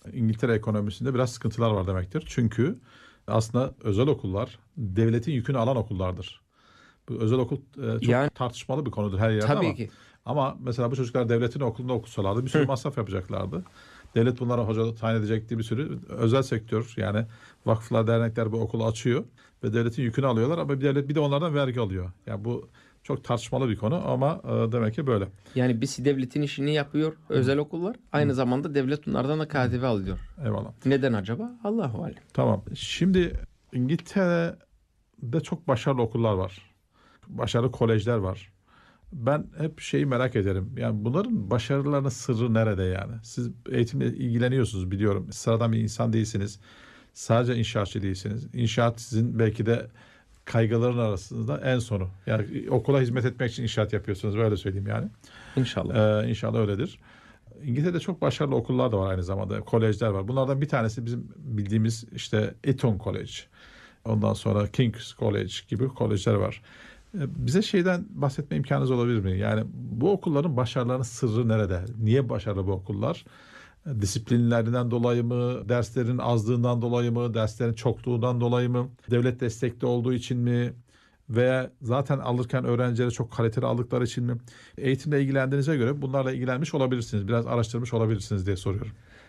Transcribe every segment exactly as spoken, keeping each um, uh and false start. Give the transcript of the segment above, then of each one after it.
İngiltere ekonomisinde biraz sıkıntılar var demektir. Çünkü aslında özel okullar devletin yükünü alan okullardır. Bu özel okul e, çok Yani tartışmalı bir konudur her yerde tabii ama ki. ama mesela bu çocuklar devletin okulunda okusalardı bir sürü Hı. masraf yapacaklardı. Devlet bunlara hoca tayin edecekti, bir sürü özel sektör yani vakıflar, dernekler bu okulu açıyor ve devletin yükünü alıyorlar ama bir devlet bir de onlardan vergi alıyor. Yani bu çok tartışmalı bir konu ama e, demek ki böyle. Yani biz devletin işini yapıyor özel okullar. Aynı zamanda devlet bunlardan da K D V alıyor. Eyvallah. Neden acaba? Allahu alem. Tamam. Şimdi İngiltere'de çok başarılı okullar var. Başarılı kolejler var. Ben hep şeyi merak ederim. Yani bunların başarılarının sırrı nerede yani? Siz eğitimle ilgileniyorsunuz biliyorum. Sıradan bir insan değilsiniz. Sadece inşaatçı değilsiniz. İnşaat sizin belki de kaygıların arasında en sonu. Yani okula hizmet etmek için inşaat yapıyorsunuz. Böyle söyleyeyim yani. İnşallah. Ee, inşallah öyledir. İngiltere'de çok başarılı okullar da var aynı zamanda. Kolejler var. Bunlardan bir tanesi bizim bildiğimiz işte Eton College. Ondan sonra King's College gibi kolejler var. Bize şeyden bahsetme imkanınız olabilir mi? Yani bu okulların başarılarının sırrı nerede? Niye başarılı bu okullar? Disiplinlerinden dolayı mı? Derslerin azlığından dolayı mı? Derslerin çokluğundan dolayı mı? Devlet destekli olduğu için mi? Veya zaten alırken öğrencileri çok kaliteli aldıkları için mi? Eğitimle ilgilendiğinize göre bunlarla ilgilenmiş olabilirsiniz. Biraz araştırmış olabilirsiniz diye soruyorum.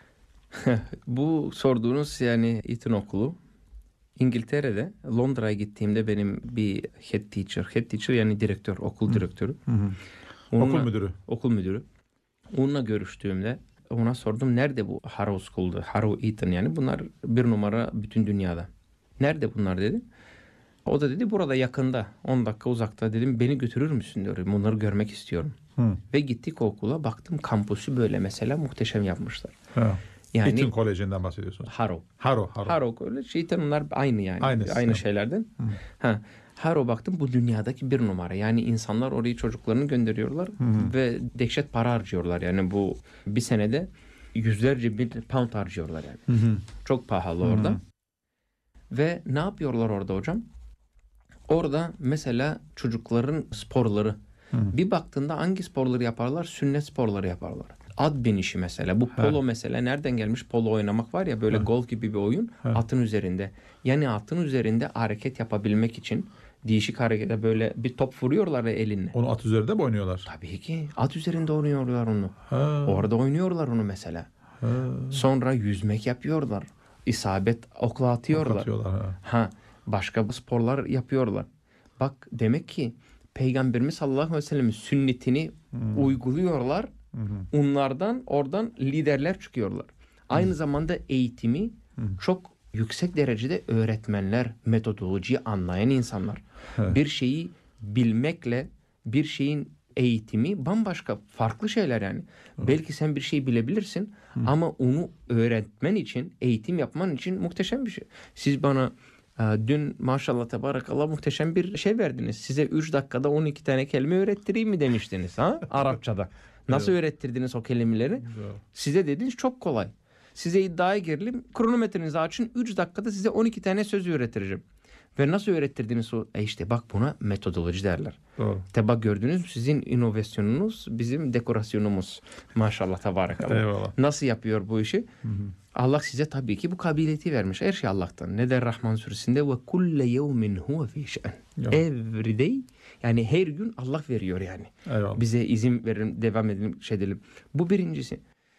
Bu sorduğunuz yani Eton Okulu İngiltere'de Londra'ya gittiğimde benim bir head teacher, head teacher yani direktör, okul direktörü. Hı hı. Onunla, Okul müdürü. Okul müdürü. Onunla görüştüğümde ona sordum nerede bu Harrow School'da, Harrow Eton yani bunlar bir numara bütün dünyada. Nerede bunlar dedi. O da dedi burada yakında on dakika uzakta dedim beni götürür müsün diyorum bunları görmek istiyorum. Hı. Ve gittik okula baktım kampüsü böyle mesela muhteşem yapmışlar. Ha. Yani Eton Koleji'nden bahsediyorsunuz. Harrow. Harrow. Harrow. Harrow öyle şeytan onlar aynı yani. Aynısı. Aynı şeylerden. Hı. Ha. Harrow baktım bu dünyadaki bir numara. Yani insanlar oraya çocuklarını gönderiyorlar hı. ve dehşet para harcıyorlar. Yani bu bir senede yüzlerce bin pound harcıyorlar yani. Hı hı. Çok pahalı hı hı. orada. Ve ne yapıyorlar orada hocam? Orada mesela çocukların sporları. Hı. Bir baktığında hangi sporları yaparlar? Sünnet sporları yaparlar. At binişi mesela. Bu polo He. mesela nereden gelmiş? Polo oynamak var ya böyle He. golf gibi bir oyun. He. Atın üzerinde. Yani atın üzerinde hareket yapabilmek için değişik harekete böyle bir top vuruyorlar ya elinle. Onu at üzerinde mi oynuyorlar? Tabii ki. At üzerinde oynuyorlar onu. He. Orada oynuyorlar onu mesela. He. Sonra yüzmek yapıyorlar. İsabet okla atıyorlar. Ok atıyorlar ha. ha. Başka sporlar yapıyorlar. Bak demek ki Peygamberimiz sallallahu aleyhi ve sellem'in sünnetini hmm. uyguluyorlar. Hı hı. Onlardan oradan liderler çıkıyorlar. Aynı hı. zamanda eğitimi hı. çok yüksek derecede öğretmenler, metodolojiyi anlayan insanlar. He. Bir şeyi bilmekle bir şeyin eğitimi bambaşka farklı şeyler yani. Hı. Belki sen bir şey bilebilirsin hı. ama onu öğretmen için, eğitim yapman için muhteşem bir şey. Siz bana dün maşallah tebarakallah muhteşem bir şey verdiniz. Size üç dakikada on iki tane kelime öğrettireyim mi demiştiniz ha Arapçada. Nasıl evet. öğrettirdiniz o kelimeleri? Evet. Size dediniz çok kolay. Size iddiaya girelim. Kronometrenizi açın. üç dakikada size on iki tane söz öğretireceğim. Ve nasıl öğrettirdiniz o? E işte bak buna metodoloji derler. Doğru. Te bak gördünüz mü sizin inovasyonunuz bizim dekorasyonumuz. Maşallah tabarakallah. Eyvallah. Nasıl yapıyor bu işi? Hı hı. Allah size tabii ki bu kabiliyeti vermiş. Her şey Allah'tan. Ne der Rahman suresinde? Ve kulle yevmin huve fî şe'n. Every day yani her gün Allah veriyor yani. Eyvallah. Bize izin verin, devam edelim, şey edelim. Bu birincisi.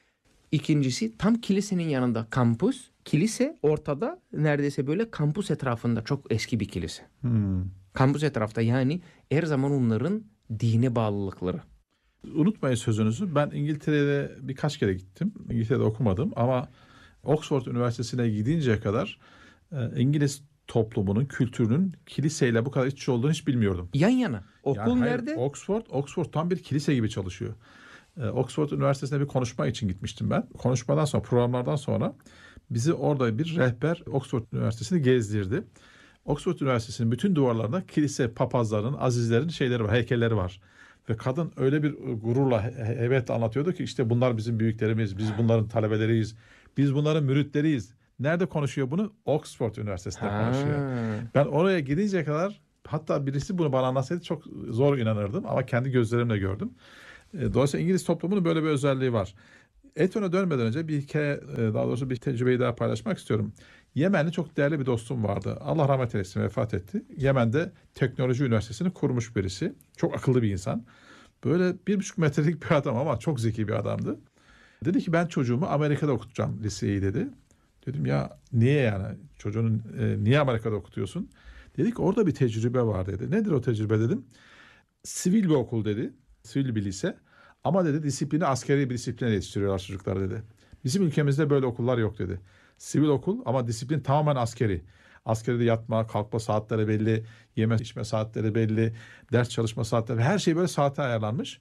İkincisi tam kilisenin yanında kampüs. Kilise ortada neredeyse böyle kampüs etrafında çok eski bir kilise. Hmm. Kampüs etrafta yani her zaman onların dine bağlılıkları. Unutmayın sözünüzü. Ben İngiltere'de birkaç kere gittim. İngiltere'de okumadım ama Oxford Üniversitesi'ne gidinceye kadar e, İngiliz toplumunun, kültürünün kiliseyle bu kadar iç içe olduğunu hiç bilmiyordum. Yan yana. Okul yani hayır, nerede? Oxford, Oxford tam bir kilise gibi çalışıyor. E, Oxford Üniversitesi'ne bir konuşma için gitmiştim ben. Konuşmadan sonra, programlardan sonra bizi orada bir rehber Oxford Üniversitesi'ni gezdirdi. Oxford Üniversitesi'nin bütün duvarlarında kilise, papazların, azizlerin şeyleri var, heykelleri var. Ve kadın öyle bir gururla, hevetle anlatıyordu ki işte bunlar bizim büyüklerimiz, biz bunların talebeleriyiz, biz bunların müritleriyiz. Nerede konuşuyor bunu? Oxford Üniversitesi'nde ha. konuşuyor. Ben oraya gidinceye kadar hatta birisi bunu bana anlatsaydı çok zor inanırdım ama kendi gözlerimle gördüm. Dolayısıyla İngiliz toplumunun böyle bir özelliği var. Eton'a dönmeden önce bir hikaye, daha doğrusu bir tecrübeyi daha paylaşmak istiyorum. Yemenli çok değerli bir dostum vardı. Allah rahmet eylesin, vefat etti. Yemen'de teknoloji üniversitesini kurmuş birisi. Çok akıllı bir insan. Böyle bir buçuk metrelik bir adam ama çok zeki bir adamdı. Dedi ki ben çocuğumu Amerika'da okutacağım liseyi dedi. Dedim ya niye yani? Çocuğunu e, niye Amerika'da okutuyorsun? Dedi ki orada bir tecrübe var dedi. Nedir o tecrübe dedim. Sivil bir okul dedi. Sivil bir lise. Ama dedi disiplini askeri bir disipline yetiştiriyorlar çocuklar dedi. Bizim ülkemizde böyle okullar yok dedi. Sivil okul ama disiplin tamamen askeri. Askeride yatma, kalkma saatleri belli, yeme içme saatleri belli, ders çalışma saatleri, her şey böyle saate ayarlanmış.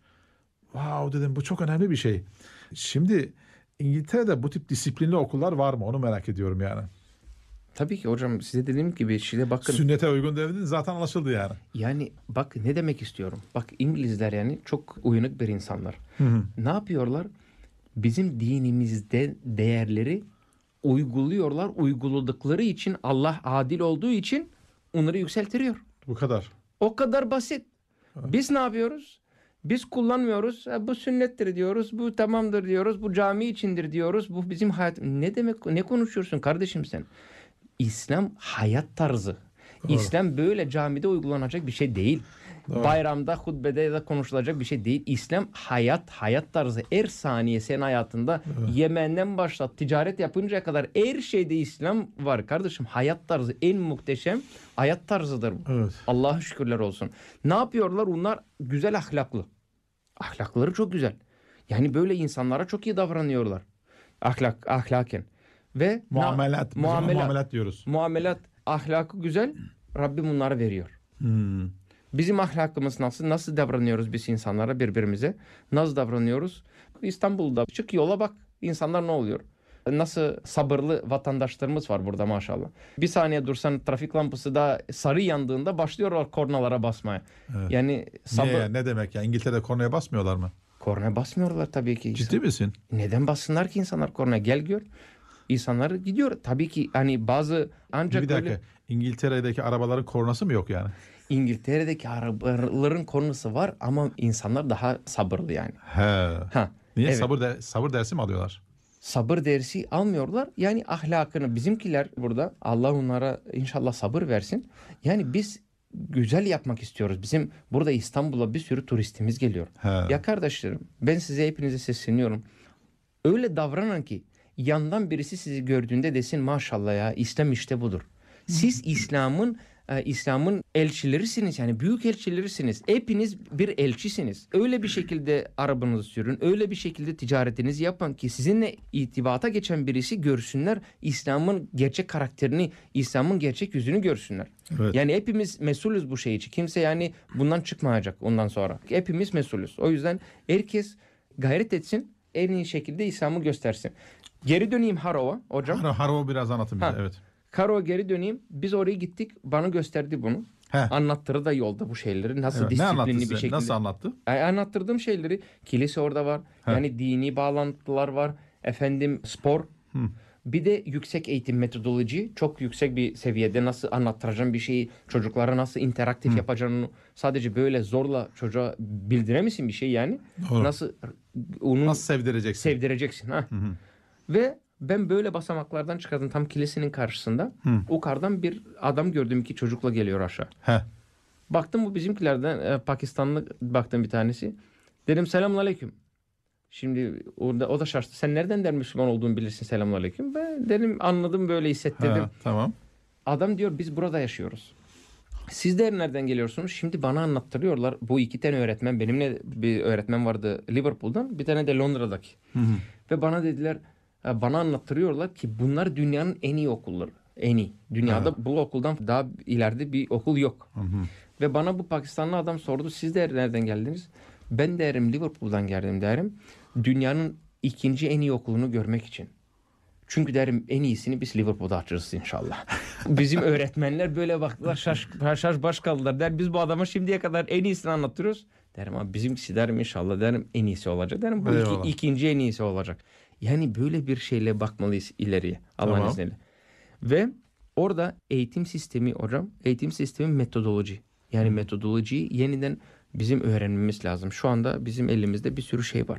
Wow dedim, bu çok önemli bir şey. Şimdi İngiltere'de bu tip disiplinli okullar var mı? Onu merak ediyorum yani. Tabii ki hocam, size dediğim gibi şimdi bakın. Sünnete uygun devredin zaten anlaşıldı yani. Yani bak ne demek istiyorum. Bak İngilizler yani çok uyanık bir insanlar. Hı hı. Ne yapıyorlar? Bizim dinimizde değerleri uyguluyorlar. Uyguladıkları için, Allah adil olduğu için onları yükseltiriyor. Bu kadar. O kadar basit. Evet. Biz ne yapıyoruz? Biz kullanmıyoruz. Bu sünnettir diyoruz. Bu tamamdır diyoruz. Bu cami içindir diyoruz. Bu bizim hayat. Ne demek? Ne konuşuyorsun kardeşim sen? İslam hayat tarzı. Doğru. İslam böyle camide uygulanacak bir şey değil. Doğru. Bayramda, hutbede ya da konuşulacak bir şey değil. İslam hayat, hayat tarzı. Her saniye senin hayatında, evet. Yemen'den başlat, ticaret yapıncaya kadar her şeyde İslam var kardeşim. Hayat tarzı en muhteşem hayat tarzıdır bu. Evet. Allah'a şükürler olsun. Ne yapıyorlar? Onlar güzel ahlaklı. Ahlakları çok güzel. Yani böyle insanlara çok iyi davranıyorlar. Ahlak, ahlaken. Ve muamelat, na, muamelat, muamelat diyoruz. Muamelat, ahlakı güzel. Rabbim bunları veriyor. Hmm. Bizim ahlakımız nasıl? Nasıl davranıyoruz biz insanlara, birbirimize? Nasıl davranıyoruz? İstanbul'da çık yola bak. İnsanlar ne oluyor? Nasıl sabırlı vatandaşlarımız var burada maşallah. Bir saniye dursan trafik lambası da sarı yandığında başlıyorlar kornalara basmaya. Evet. Yani sabır... Niye? Ne demek ya? İngiltere'de kornaya basmıyorlar mı? Kornaya basmıyorlar tabii ki. Ciddi misin? Neden bassınlar ki insanlar kornaya? Gel gör. İnsanlar gidiyor. Tabii ki hani bazı ancak bir dakika. Öyle... İngiltere'deki arabaların kornası mı yok yani? İngiltere'deki arabaların kornası var ama insanlar daha sabırlı yani. He. Ha. Niye? Evet. Sabır de, sabır dersi mi alıyorlar? Sabır dersi almıyorlar. Yani ahlakını bizimkiler burada, Allah onlara inşallah sabır versin. Yani biz güzel yapmak istiyoruz. Bizim burada İstanbul'a bir sürü turistimiz geliyor. He. Ya kardeşlerim, ben size hepinize sesleniyorum. Öyle davranın ki yandan birisi sizi gördüğünde desin maşallah ya İslam işte budur. Siz İslam'ın e, İslam'ın elçilerisiniz, yani büyük elçilerisiniz. Hepiniz bir elçisiniz. Öyle bir şekilde arabanızı sürün, öyle bir şekilde ticaretinizi yapın ki sizinle irtibata geçen birisi görsünler İslam'ın gerçek karakterini, İslam'ın gerçek yüzünü görsünler. Evet. Yani hepimiz mesulüz bu şey için. Kimse yani bundan çıkmayacak ondan sonra. Hepimiz mesulüz. O yüzden herkes gayret etsin, en iyi şekilde İslam'ı göstersin. Geri döneyim Harrow'a hocam. Harrow'u biraz anlatın bize. Ha. Evet. Harrow'a geri döneyim. Biz oraya gittik. Bana gösterdi bunu. He. Anlattırdı da yolda bu şeyleri. Nasıl evet. disiplinli bir şekilde. Nasıl anlattı? Yani anlattırdığım şeyleri. Kilise orada var. He. Yani dini bağlantılar var. Efendim spor. Hı. Bir de yüksek eğitim metodoloji. Çok yüksek bir seviyede nasıl anlattıracağım bir şeyi. Çocuklara nasıl interaktif Hı. yapacağını. Sadece böyle zorla çocuğa bildiremezsin bir şey yani. Doğru. Nasıl onu nasıl sevdireceksin? Sevdireceksin. Ha. Hı hı. Ve ben böyle basamaklardan çıkardım tam kilisenin karşısında. Hı. O kardan bir adam gördüm ki çocukla geliyor aşağı. He. Baktım bu bizimkilerden e, Pakistanlı baktım bir tanesi. Dedim selamünaleyküm. Şimdi orada o da şaştı. Sen nereden der Müslüman olduğunu bilirsin selamünaleyküm. Ben dedim anladım böyle hissettirdim. He, tamam. Adam diyor biz burada yaşıyoruz. Sizler nereden geliyorsunuz? Şimdi bana anlattırıyorlar. Bu iki tane öğretmen, benimle bir öğretmen vardı Liverpool'dan, bir tane de Londra'daki. Hı hı. Ve bana dediler, bana anlattırıyorlar ki bunlar dünyanın en iyi okulları. En iyi. Dünyada ha. bu okuldan daha ileride bir okul yok. Hı hı. Ve bana bu Pakistanlı adam sordu. Siz de nereden geldiniz? Ben derim Liverpool'dan geldim derim. Dünyanın ikinci en iyi okulunu görmek için. Çünkü derim en iyisini biz Liverpool'da açarız inşallah. Bizim öğretmenler böyle baktılar şaş, şaş baş kaldılar. Der biz bu adama şimdiye kadar en iyisini anlatıyoruz. Derim abi bizimkisi derim inşallah derim en iyisi olacak. Derim bu iki, ikinci en iyisi olacak. Yani böyle bir şeyle bakmalıyız ileriye Allah'ın tamam. izniyle. Ve orada eğitim sistemi hocam, eğitim sistemi metodoloji. Yani hmm. metodolojiyi yeniden bizim öğrenmemiz lazım. Şu anda bizim elimizde bir sürü şey var.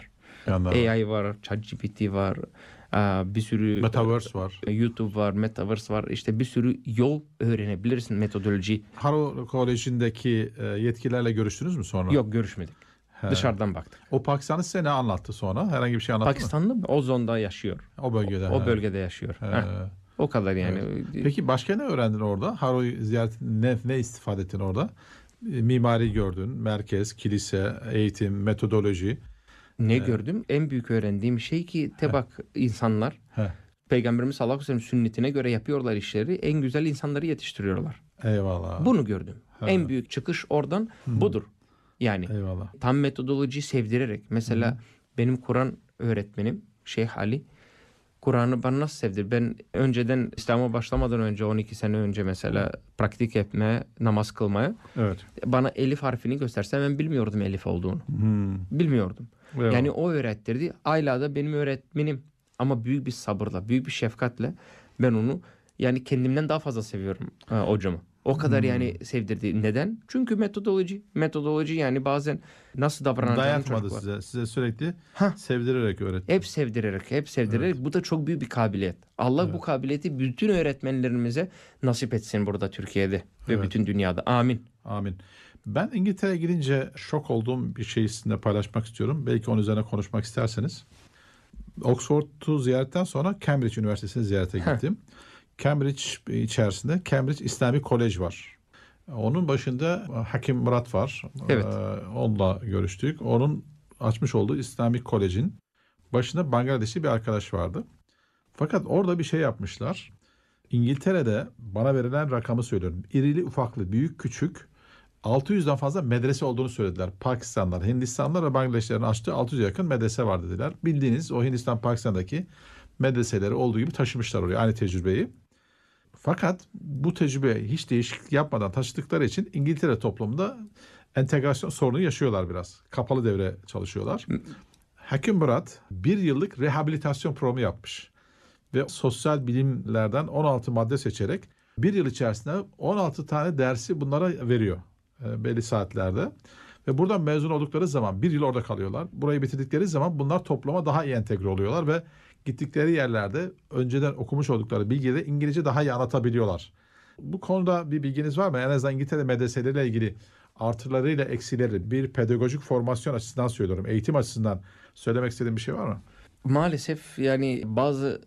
Yanlar A I var, ChatGPT var, bir sürü Metaverse var. YouTube var, Metaverse var. İşte bir sürü yol öğrenebilirsin, metodoloji. Harrow College'indeki yetkililerle görüştünüz mü sonra? Yok, görüşmedik. He. Dışarıdan baktık. O Pakistanlı size ne anlattı sonra? Herhangi bir şey anlattı Pakistanlı mı? Pakistanlı o zonda yaşıyor. O bölgede. O he. bölgede yaşıyor. O kadar yani. Evet. Peki başka ne öğrendin orada? Harrow'u ziyaret ne, ne istifade ettin orada? Mimari gördün, merkez, kilise, eğitim, metodoloji. Ne ee, gördüm? En büyük öğrendiğim şey ki tebak he. insanlar he. Peygamberimiz sallallahu aleyhi ve sellem sünnetine göre yapıyorlar işleri. En güzel insanları yetiştiriyorlar. Eyvallah. Bunu gördüm. He. En büyük çıkış oradan Hı. budur. Yani Eyvallah. Tam metodolojiyi sevdirerek. Mesela Hı. benim Kur'an öğretmenim Şeyh Ali Kur'an'ı bana nasıl sevdir? Ben önceden İslam'a başlamadan önce on iki sene önce mesela pratik etmeye, namaz kılmaya. Evet. Bana elif harfini gösterse ben bilmiyordum elif olduğunu. Hmm. Bilmiyordum. Evet. Yani o öğrettirdi. Ayla da benim öğretmenim. Ama büyük bir sabırla, büyük bir şefkatle ben onu yani kendimden daha fazla seviyorum ha, hocamı. O kadar hmm. yani sevdirdi. Neden? Çünkü metodoloji. Metodoloji yani bazen nasıl davranacağını dayatmadı size. Size sürekli Hah. sevdirerek öğretti. Hep sevdirerek, hep sevdirerek. Evet. Bu da çok büyük bir kabiliyet. Allah evet. bu kabiliyeti bütün öğretmenlerimize nasip etsin burada Türkiye'de ve evet. bütün dünyada. Amin. Amin. Ben İngiltere'ye gidince şok olduğum bir şey sizinle paylaşmak istiyorum. Belki onun üzerine konuşmak isterseniz. Oxford'u ziyaretten sonra Cambridge Üniversitesi'ni ziyarete gittim. Heh. Cambridge içerisinde Cambridge İslami Kolej var. Onun başında Hakim Murat var. Evet. Ee, onunla görüştük. Onun açmış olduğu İslami Kolej'in başında Bangladeşli bir arkadaş vardı. Fakat orada bir şey yapmışlar. İngiltere'de bana verilen rakamı söylüyorum. İrili ufaklı, büyük küçük altı yüzden fazla medrese olduğunu söylediler. Pakistanlar, Hindistanlar ve Bangladeşlerin açtığı altı yüze yakın medrese var dediler. Bildiğiniz o Hindistan, Pakistan'daki medreseleri olduğu gibi taşımışlar oraya aynı tecrübeyi. Fakat bu tecrübe hiç değişiklik yapmadan taşıdıkları için İngiltere toplumunda entegrasyon sorunu yaşıyorlar biraz. Kapalı devre çalışıyorlar. Hakim Murat bir yıllık rehabilitasyon programı yapmış. Ve sosyal bilimlerden on altı madde seçerek bir yıl içerisinde on altı tane dersi bunlara veriyor. E, belli saatlerde. Ve buradan mezun oldukları zaman bir yıl orada kalıyorlar. Burayı bitirdikleri zaman bunlar topluma daha iyi entegre oluyorlar ve gittikleri yerlerde önceden okumuş oldukları bilgileri İngilizce daha iyi anlatabiliyorlar. Bu konuda bir bilginiz var mı? En azından İngiltere medreseleriyle ilgili artılarıyla eksileri bir pedagojik formasyon açısından söylüyorum. Eğitim açısından söylemek istediğim bir şey var mı? Maalesef yani bazı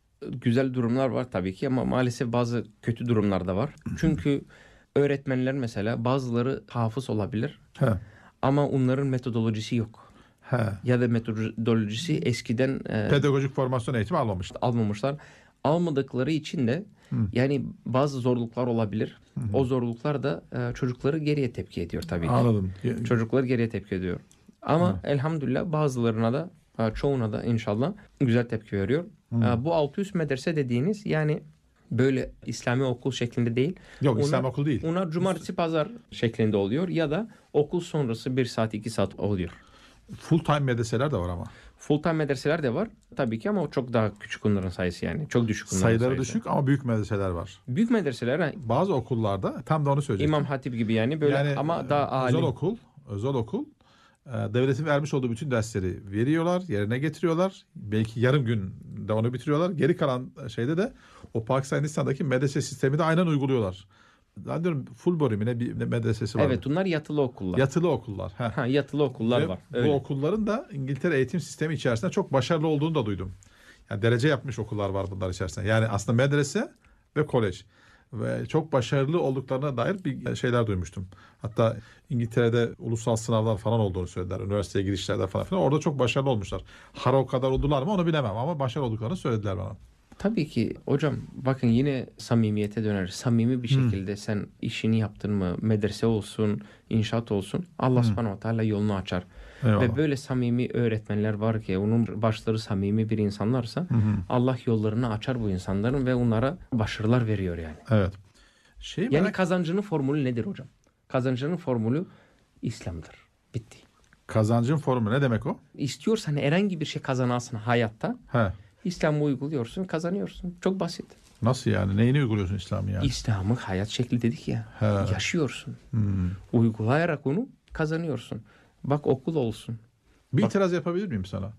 güzel durumlar var tabii ki ama maalesef bazı kötü durumlar da var. Çünkü öğretmenler mesela bazıları hafız olabilir. He. Ama onların metodolojisi yok. He. Ya da metodolojisi eskiden e, pedagojik formasyon eğitimi almamışlar. Almamışlar. Almadıkları için de Hı. yani bazı zorluklar olabilir. Hı. O zorluklar da e, çocukları geriye tepki ediyor tabii ki. Anladım. Çocuklar geriye tepki ediyor. Ama Hı. elhamdülillah bazılarına da çoğuna da inşallah güzel tepki veriyor. Hı. Bu altı yüz medrese dediğiniz yani böyle İslami okul şeklinde değil. Yok, ona, İslami okul değil. Ona cumartesi pazar şeklinde oluyor ya da okul sonrası bir saat iki saat oluyor. Full time medreseler de var ama. Full time medreseler de var tabii ki ama çok daha küçük onların sayısı yani. Çok düşük onların sayıları sayısı. düşük ama büyük medreseler var. Büyük medreseler. Bazı okullarda tam da onu söyleyecektim. İmam Hatip gibi yani böyle yani, ama daha alim. Özel okul, özel okul devletin vermiş olduğu bütün dersleri veriyorlar, yerine getiriyorlar. Belki yarım günde onu bitiriyorlar. Geri kalan şeyde de o Pakistan Hindistan'daki medrese sistemi de aynen uyguluyorlar. Ben diyorum Fulbury mi ne bir medresesi var. Evet, bunlar yatılı okullar. Yatılı okullar. Ha, yatılı okullar Ve var. Öyle. Bu okulların da İngiltere eğitim sistemi içerisinde çok başarılı olduğunu da duydum. Yani derece yapmış okullar var bunlar içerisinde. Yani aslında medrese ve kolej. Ve çok başarılı olduklarına dair bir şeyler duymuştum. Hatta İngiltere'de ulusal sınavlar falan olduğunu söylediler. Üniversiteye girişlerde falan filan. Orada çok başarılı olmuşlar. Harrow kadar oldular mı onu bilemem ama başarılı olduklarını söylediler bana. Tabii ki hocam bakın yine samimiyete döner. Samimi bir şekilde hmm. sen işini yaptın mı medrese olsun, inşaat olsun Allah hmm. subhanahu wa ta'ala yolunu açar. Eyvallah. Ve böyle samimi öğretmenler var ki onun başları samimi bir insanlarsa hmm. Allah yollarını açar bu insanların ve onlara başarılar veriyor yani. Evet. Şey yani merak... kazancının formülü nedir hocam? Kazancının formülü İslam'dır. Bitti. Kazancın formülü ne demek o? İstiyorsan herhangi bir şey kazanasın hayatta. He. İslam'ı uyguluyorsun, kazanıyorsun. Çok basit. Nasıl yani? Neyini uyguluyorsun İslam'ı yani? İslam'ın hayat şekli dedik ya. He. Yaşıyorsun. Hmm. Uygulayarak onu kazanıyorsun. Bak okul olsun. Bir Bak, itiraz yapabilir miyim sana?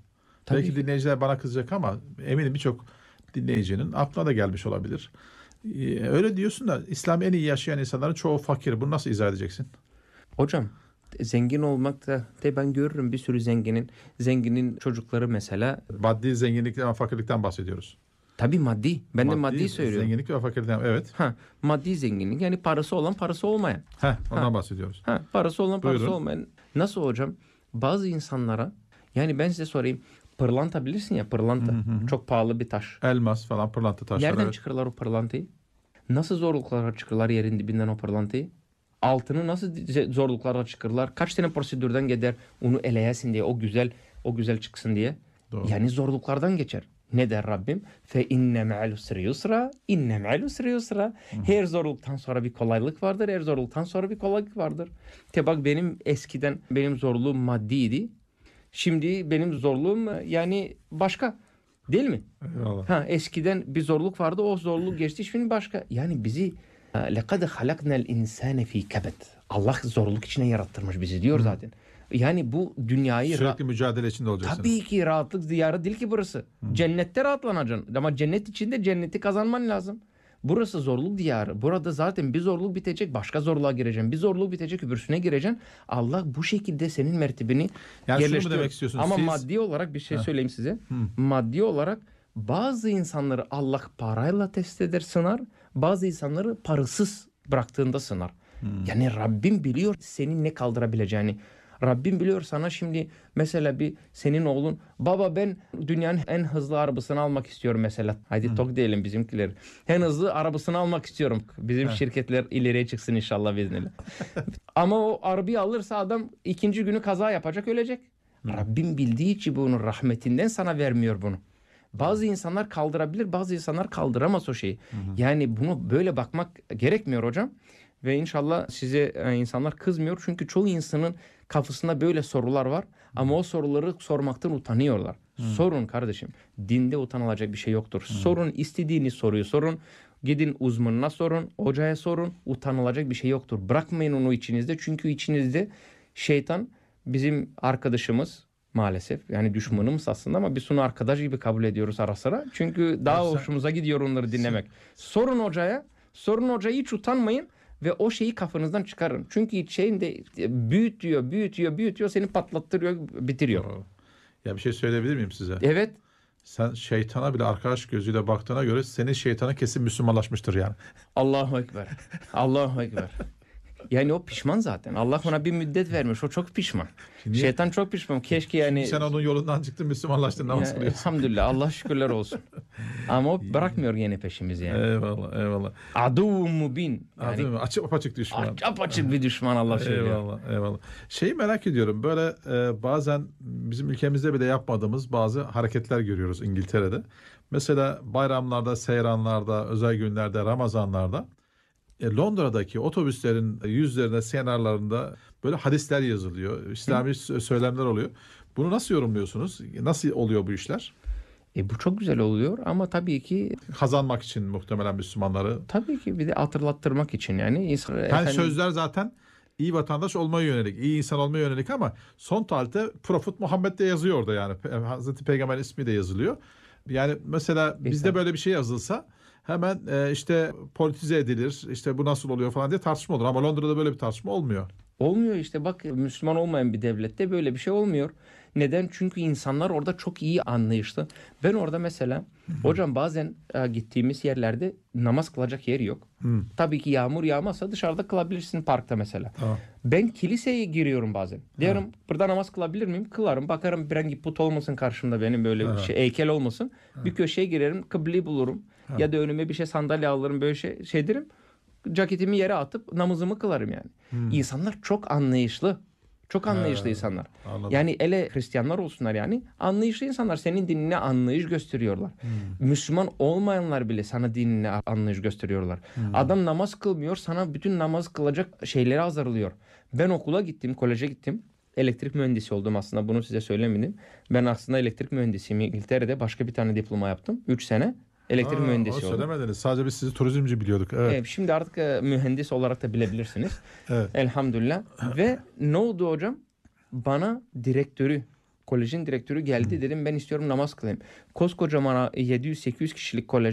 Tabii Belki ki. dinleyiciler bana kızacak ama eminim birçok dinleyicinin aklına da gelmiş olabilir. Ee, öyle diyorsun da İslam'ı en iyi yaşayan insanların çoğu fakir. Bunu nasıl izah edeceksin? Hocam zengin olmak da de ben görürüm bir sürü zenginin zenginin çocukları mesela. Maddi zenginlikten ve fakirlikten bahsediyoruz. Tabii maddi. Ben Maddi, de maddi söylüyorum. Zenginlik ve fakirlikten, evet. Ha, maddi zenginlik yani parası olan parası olmayan. Heh, ondan Ha. bahsediyoruz. Ha, parası olan parası Buyurun. olmayan. Nasıl hocam? Bazı insanlara yani ben size sorayım. Pırlanta bilirsin ya, pırlanta. Hı hı hı. Çok pahalı bir taş. Elmas falan, pırlanta taşları. Nereden evet. çıkarırlar o pırlantayı? Nasıl zorluklara çıkarırlar yerin dibinden o pırlantayı? Altını nasıl zorluklara çıkarırlar? Kaç tane prosedürden gider onu eleyesin diye, o güzel o güzel çıksın diye. Doğru. Yani zorluklardan geçer. Ne der Rabbim? Fe inne me'al usri yusra, inne me'al usri yusra. Her zorluktan sonra bir kolaylık vardır, her zorluktan sonra bir kolaylık vardır. Te bak benim eskiden benim zorluğum maddiydi. Şimdi benim zorluğum yani başka. Değil mi? Eyvallah. Ha, eskiden bir zorluk vardı, o zorluk geçti, şimdi başka. Yani bizi لَقَدْ خَلَقْنَا الْاِنْسَانَ ف۪ي كَبَدٍ. Allah zorluk içine yarattırmış bizi diyor zaten. Yani bu dünyayı Sürekli mücadele içinde olacaksın. tabii ki rahatlık diyarı değil ki burası. Hı. Cennette rahatlanacaksın. Ama cennet içinde cenneti kazanman lazım. Burası zorluk diyarı. Burada zaten bir zorluk bitecek, başka zorluğa gireceksin. Bir zorluk bitecek, öbürsüne gireceksin. Allah bu şekilde senin mertebeni yani yerleştiriyor. şunu mu demek istiyorsunuz? Ama Siz... maddi olarak bir şey Heh. söyleyeyim size. Hı. Maddi olarak bazı insanları Allah parayla test eder, sınar. Bazı insanları parasız bıraktığında sınar. Hı. Yani Rabbim biliyor senin ne kaldırabileceğini. Rabbim biliyor sana şimdi mesela bir senin oğlun baba ben dünyanın en hızlı arabasını almak istiyorum mesela. Haydi Hı. tok diyelim bizimkiler. En hızlı arabasını almak istiyorum. Bizim Hı. şirketler ileriye çıksın inşallah biiznillah. Ama o arabayı alırsa adam ikinci günü kaza yapacak, ölecek. Hı. Rabbim bildiği için bunun rahmetinden sana vermiyor bunu. Bazı insanlar kaldırabilir, bazı insanlar kaldıramaz o şeyi. Hı hı. Yani bunu böyle bakmak gerekmiyor hocam. Ve inşallah size insanlar kızmıyor. Çünkü çoğu insanın kafasında böyle sorular var. Ama o soruları sormaktan utanıyorlar. Hı. Sorun kardeşim. Dinde utanılacak bir şey yoktur. Hı. Sorun, istediğiniz soruyu sorun. Gidin uzmanına sorun, hocaya sorun. Utanılacak bir şey yoktur. Bırakmayın onu içinizde. Çünkü içinizde şeytan bizim arkadaşımız. Maalesef yani düşmanımız aslında ama biz onu arkadaş gibi kabul ediyoruz ara sıra. Çünkü daha ya sen, hoşumuza gidiyor onları dinlemek. Sen, sorun hocaya, sorun hocaya, hiç utanmayın ve o şeyi kafanızdan çıkarın. Çünkü şeyin de büyütüyor, büyütüyor, büyütüyor, seni patlattırıyor, bitiriyor. Ya bir şey söyleyebilir miyim size? Evet. Sen şeytana bile arkadaş gözüyle baktığına göre senin şeytana kesin Müslümanlaşmıştır yani. Allahu Ekber. Allahu Ekber. Yani o pişman zaten. Allah ona bir müddet vermiş. O çok pişman. Şimdi, şeytan çok pişman. Keşke yani... Şimdi sen onun yolundan çıktın, Müslümanlaştın, namaz yani, kılıyorsun. Elhamdülillah. Allah şükürler olsun. Ama o bırakmıyor yine peşimizi yani. Eyvallah, eyvallah. Adu mubin. Yani, açık apaçık düşman. Açık apaçık bir düşman Allah söylüyor. Eyvallah, eyvallah. Şeyi merak ediyorum. Böyle e, bazen bizim ülkemizde bile yapmadığımız bazı hareketler görüyoruz İngiltere'de. Mesela bayramlarda, seyranlarda, özel günlerde, Ramazanlarda Londra'daki otobüslerin yüzlerine, kenarlarında böyle hadisler yazılıyor. İslami Hı. söylemler oluyor. Bunu nasıl yorumluyorsunuz? Nasıl oluyor bu işler? E bu çok güzel oluyor ama tabii ki... Kazanmak için muhtemelen Müslümanları. Tabii ki bir de hatırlattırmak için yani. Yani efendim, sözler zaten iyi vatandaş olmaya yönelik, iyi insan olmaya yönelik ama son tarihte Prophet Muhammed de yazıyor orada yani. Hazreti Peygamber ismi de yazılıyor. Yani mesela bizde Peki. böyle bir şey yazılsa hemen e, işte politize edilir, işte bu nasıl oluyor falan diye tartışma olur. Ama Londra'da böyle bir tartışma olmuyor. Olmuyor işte, bak Müslüman olmayan bir devlette böyle bir şey olmuyor. Neden? Çünkü insanlar orada çok iyi anlayışlı. Ben orada mesela Hı-hı. hocam bazen e, gittiğimiz yerlerde namaz kılacak yer yok. Hı. Tabii ki yağmur yağmazsa dışarıda kılabilirsin, parkta mesela. Ha. Ben kiliseye giriyorum bazen. Diyorum ha. burada namaz kılabilir miyim? Kılarım. Bakarım bir hangi put olmasın karşımda, benim böyle ha. şey, heykel olmasın. Ha. Bir köşeye girerim, kıbleyi bulurum. Ha. Ya da önüme bir şey, sandalye alırım, böyle şey, şey derim. Ceketimi yere atıp namazımı kılarım yani. Hmm. İnsanlar çok anlayışlı. Çok anlayışlı He, insanlar. Anladım. Yani ele Hristiyanlar olsunlar yani. Anlayışlı insanlar, senin dinine anlayış gösteriyorlar. Hmm. Müslüman olmayanlar bile sana dinine anlayış gösteriyorlar. Hmm. Adam namaz kılmıyor, sana bütün namaz kılacak şeyleri hazırlıyor. Ben okula gittim, koleje gittim. Elektrik mühendisi oldum aslında, bunu size söylemedim. Ben aslında elektrik mühendisiyim. İngiltere'de başka bir tane diploma yaptım. üç sene. Elektrik Aa, mühendisi oldum. Söylemediniz. Sadece biz sizi turizmci biliyorduk. Evet. Evet, şimdi artık e, mühendis olarak da bilebilirsiniz. Evet. Elhamdülillah. Ve ne oldu hocam? Bana direktörü Kolejin direktörü geldi, dedim ben istiyorum namaz kılayım. Koskocaman yedi yüz sekiz yüz kişilik kolej